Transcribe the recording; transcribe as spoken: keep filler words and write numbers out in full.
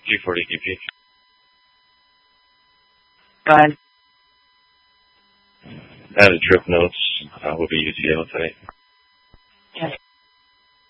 G forty K P. Go ahead. I had a trip notes. Uh, will be U T L tonight.